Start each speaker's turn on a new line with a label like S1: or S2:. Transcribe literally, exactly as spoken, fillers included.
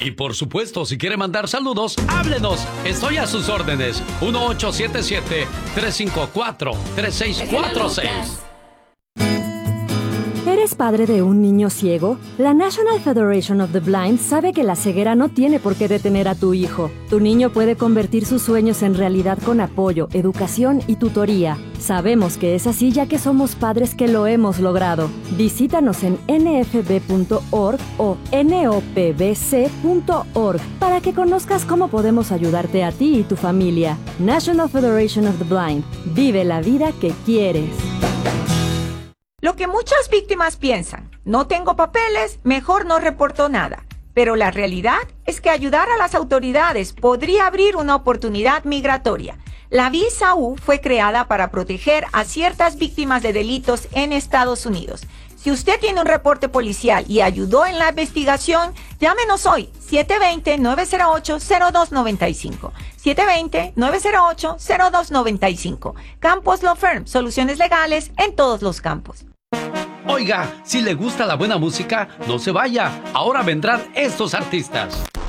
S1: Y por supuesto, si quiere mandar saludos, háblenos. Estoy a sus órdenes. uno ocho siete siete, tres cinco cuatro, tres seis cuatro seis.
S2: ¿Eres padre de un niño ciego? La National Federation of the Blind sabe que la ceguera no tiene por qué detener a tu hijo. Tu niño puede convertir sus sueños en realidad con apoyo, educación y tutoría. Sabemos que es así ya que somos padres que lo hemos logrado. Visítanos en n f b punto org o n o p b c punto org para que conozcas cómo podemos ayudarte a ti y tu familia. National Federation of the Blind. Vive la vida que quieres.
S3: Lo que muchas víctimas piensan, no tengo papeles, mejor no reporto nada. Pero la realidad es que ayudar a las autoridades podría abrir una oportunidad migratoria. La visa U fue creada para proteger a ciertas víctimas de delitos en Estados Unidos. Si usted tiene un reporte policial y ayudó en la investigación, llámenos hoy, siete dos cero, nueve cero ocho, cero dos nueve cinco. siete dos cero, nueve cero ocho, cero dos nueve cinco. Campos Law Firm, soluciones legales en todos los campos.
S1: Oiga, si le gusta la buena música, no se vaya. Ahora vendrán estos artistas.